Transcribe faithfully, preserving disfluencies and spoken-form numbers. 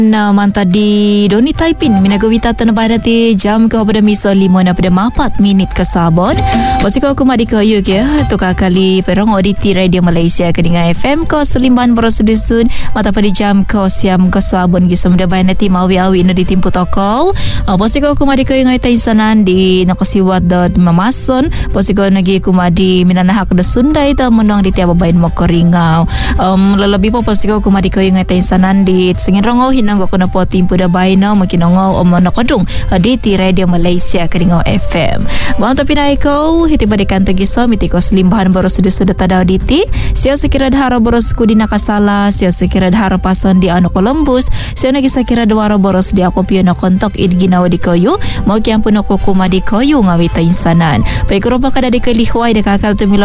Na manta di Doni Taipin minagawita tanah dati jam ke pada miso lima na pada mapat minit ke sabon. Masih kau kumadi ke yuk ya tu kali perong auditi radio Malaysia ke dengan F M ko selimban borosudusun mata pada jam ko siam ke sabon gi samda banati mawi awi no ditimpu toko. Masih kau kumadi ke yang ai sanan di nakosiwat dot mamason. Masih kau nagi kumadi minana hak de Sundai ta menang di tiap bain mokoringau. Um lelebih po masih kau kumadi ke yang ai sanan di sungin rongo nanggo kono po timpu da baino makinongo o monokadung di ti radio Malaysia kedingo F M. Bang tapi naiko hiti badikan tegiso mitiko selimbahan boros sudah tada diti. Sio sekira haro boros kudi nakasala, sio sekira haro pason di ano Columbus, sio nagi sekira dwaro boros di ako pio na kontok idginaw di koyo, mo kiampu no kokuma di koyo ngawita insanan. Paikuro pa kada di kelihway de kakal tumilo